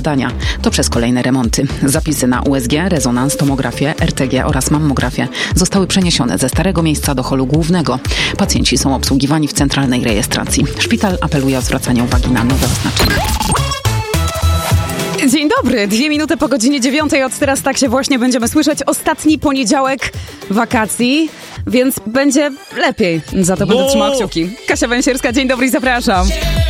badania, to przez kolejne remonty. Zapisy na USG, rezonans, tomografię, RTG oraz mammografię zostały przeniesione ze starego miejsca do holu głównego. Pacjenci są obsługiwani w centralnej rejestracji. Szpital apeluje o zwracanie uwagi na nowe oznaczenia. Dzień dobry, 2 minuty po godzinie 9. Od teraz tak się właśnie będziemy słyszeć. Ostatni poniedziałek wakacji, więc będzie lepiej. Za to będę trzymała kciuki. Kasia Węsierska, dzień dobry i zapraszam.